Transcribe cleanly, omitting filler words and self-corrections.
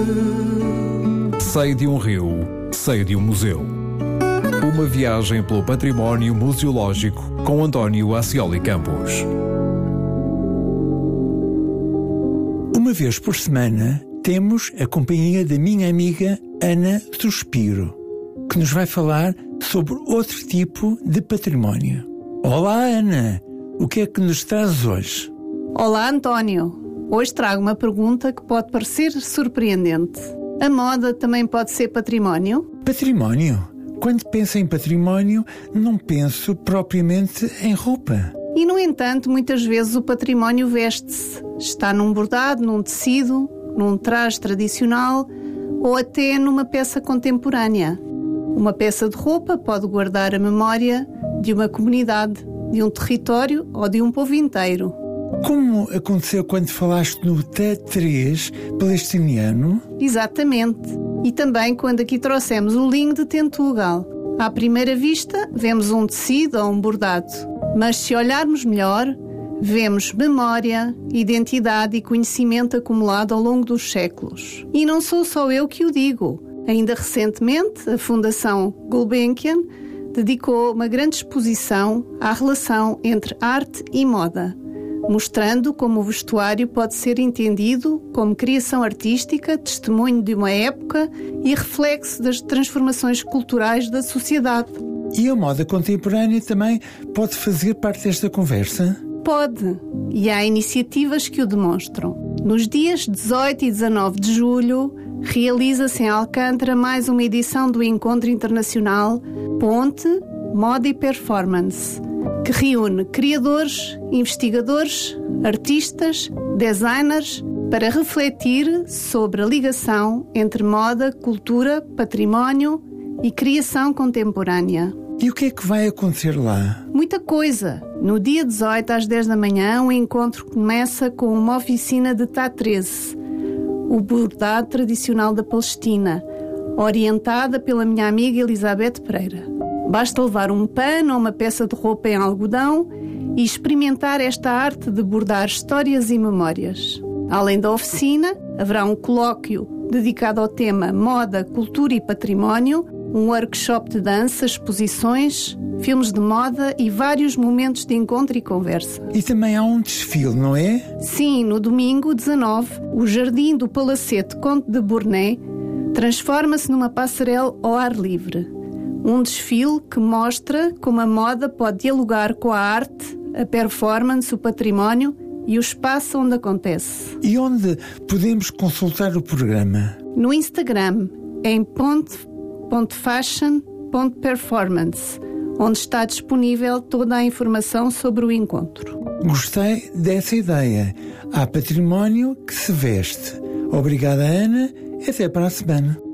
Sei de um rio, sei de um museu. Uma viagem pelo património museológico com António Ascioli Campos. Uma vez por semana temos a companhia da minha amiga Ana Suspiro, que nos vai falar sobre outro tipo de património. Olá, Ana! O que é que nos trazes hoje? Olá, António! Hoje trago uma pergunta que pode parecer surpreendente. A moda também pode ser património? Património? Quando penso em património, não penso propriamente em roupa. E, no entanto, muitas vezes o património veste-se. Está num bordado, num tecido, num traje tradicional ou até numa peça contemporânea. Uma peça de roupa pode guardar a memória de uma comunidade, de um território ou de um povo inteiro. Como aconteceu quando falaste no T3 palestiniano? Exatamente. E também quando aqui trouxemos o linho de Tentugal. À primeira vista, vemos um tecido ou um bordado. Mas se olharmos melhor, vemos memória, identidade e conhecimento acumulado ao longo dos séculos. E não sou só eu que o digo. Ainda recentemente, a Fundação Gulbenkian dedicou uma grande exposição à relação entre arte e moda, mostrando como o vestuário pode ser entendido como criação artística, testemunho de uma época e reflexo das transformações culturais da sociedade. E a moda contemporânea também pode fazer parte desta conversa? Pode, e há iniciativas que o demonstram. Nos dias 18 e 19 de julho, realiza-se em Alcântara mais uma edição do Encontro Internacional Ponte, Moda e Performance, que reúne criadores, investigadores, artistas, designers, para refletir sobre a ligação entre moda, cultura, património e criação contemporânea. E o que é que vai acontecer lá? Muita coisa. No dia 18, às 10 da manhã, o encontro começa com uma oficina de T13, o bordado tradicional da Palestina, orientada pela minha amiga Elizabeth Pereira. Basta levar um pano ou uma peça de roupa em algodão e experimentar esta arte de bordar histórias e memórias. Além da oficina, haverá um colóquio dedicado ao tema Moda, Cultura e Património, um workshop de dança, exposições, filmes de moda e vários momentos de encontro e conversa. E também há um desfile, não é? Sim, no domingo 19, o Jardim do Palacete Conde de Bournay transforma-se numa passarela ao ar livre. Um desfile que mostra como a moda pode dialogar com a arte, a performance, o património e o espaço onde acontece. E onde podemos consultar o programa? No Instagram, em ponte.fashion.performance, onde está disponível toda a informação sobre o encontro. Gostei dessa ideia. Há património que se veste. Obrigada, Ana. Até para a semana.